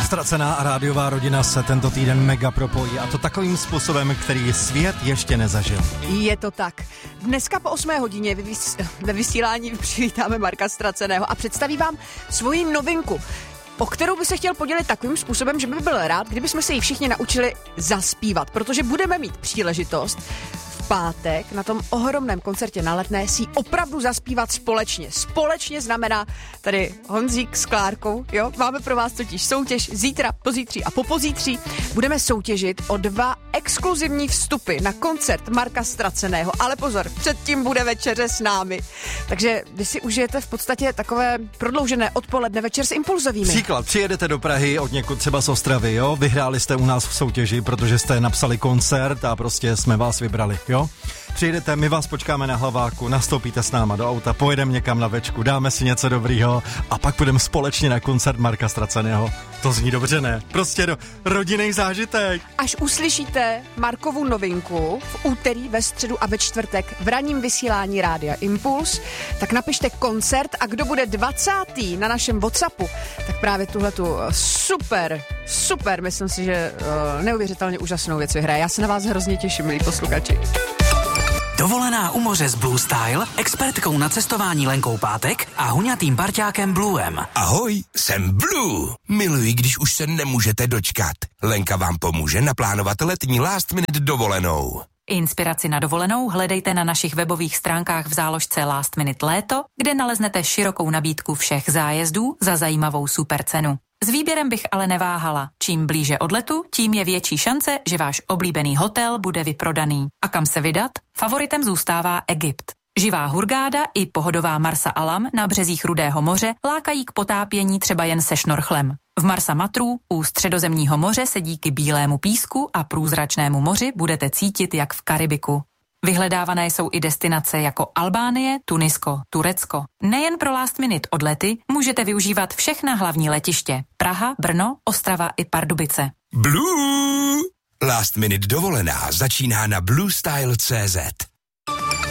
Ztracená a rádiová rodina se tento týden mega propojí, a to takovým způsobem, který svět ještě nezažil. Je to tak. Dneska po 8 hodině ve vysílání přivítáme Marka Ztraceného a představí vám svoji novinku, o kterou by se chtěl podělit takovým způsobem, že by byl rád, kdybychom se ji všichni naučili zaspívat, protože budeme mít příležitost v pátek na tom ohromném koncertě na Letné si opravdu zaspívat společně. Společně znamená tady Honzík s Klárkou, jo? Máme pro vás totiž soutěž zítra, pozítří a popozítří. Budeme soutěžit o 2 exkluzivní vstupy na koncert Marka Ztraceného, ale pozor, předtím bude večeře s námi. Takže vy si užijete v podstatě takové prodloužené odpoledne večer s Impulzovými. Příklad, přijedete do Prahy od někud třeba z Ostravy, jo? Vyhráli jste u nás v soutěži, protože jste napsali koncert a prostě jsme vás vybrali, jo? Přijedete, my vás počkáme na Hlaváku, nastoupíte s náma do auta, pojedeme někam na večku, dáme si něco dobrýho a pak půjdeme společně na koncert Marka Ztraceného. To zní dobře, ne? Prostě rodinný zážitek. Až uslyšíte Markovu novinku v úterý, ve středu a ve čtvrtek v ranním vysílání Rádia Impuls, tak napište koncert a kdo bude 20. na našem WhatsAppu, tak právě tuhletu super, myslím si, že neuvěřitelně úžasnou věc vyhraje. Já se na vás hrozně těším, milí posluchači. Dovolená u moře s Blue Style, expertkou na cestování Lenkou Pátek a huňatým parťákem Bluem. Ahoj, jsem Blue. Miluji, když už se nemůžete dočkat. Lenka vám pomůže naplánovat letní last minute dovolenou. Inspiraci na dovolenou hledejte na našich webových stránkách v záložce Last Minute Léto, kde naleznete širokou nabídku všech zájezdů za zajímavou super cenu. S výběrem bych ale neváhala. Čím blíže odletu, tím je větší šance, že váš oblíbený hotel bude vyprodaný. A kam se vydat? Favoritem zůstává Egypt. Živá hurgáda i pohodová Marsa Alam na březích Rudého moře lákají k potápění třeba jen se šnorchlem. V Marsa Matru u Středozemního moře se díky bílému písku a průzračnému moři budete cítit jak v Karibiku. Vyhledávané jsou i destinace jako Albánie, Tunisko, Turecko. Nejen pro last minute odlety můžete využívat všechna hlavní letiště. Praha, Brno, Ostrava i Pardubice. Blue! Last minute dovolená začíná na bluestyle.cz.